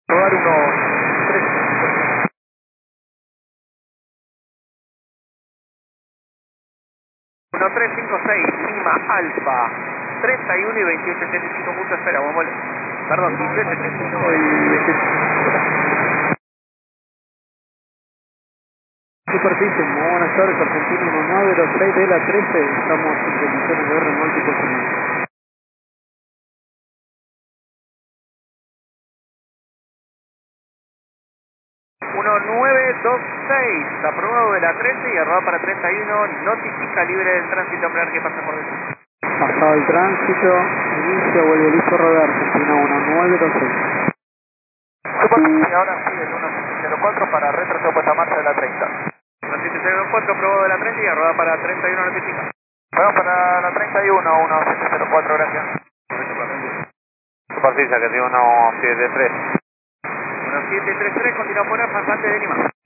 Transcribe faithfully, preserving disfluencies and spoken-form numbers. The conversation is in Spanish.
Probar uno tres. uno tres cinco seis, Lima Alfa, treinta y uno y veintiocho setenta y cinco, mucho espera, vamos a Perdón, dieciocho setenta y cinco y veintiocho. Superficie, muy buenas tardes, Argentina uno nueve dos seis de la trece, estamos en condiciones de remolque confirmado. uno nueve dos seis, aprobado de la trece y arroba para treinta y uno, notifica libre del tránsito, emplear que pasa por dentro. Pasado el tránsito, inicia, vuelve listo a rodar, Argentina uno nueve dos seis. Superficie, ahora sí, el uno siete cero cuatro para retraso puesta en marcha de la treinta. uno siete cero cuatro, aprobado de la treinta y arroba para treinta y uno, notifica. Vamos para la treinta y uno, uno siete cero cuatro, gracias. Superficie, que tiene uno siete tres. uno siete tres tres, continúa por pasante de Lima.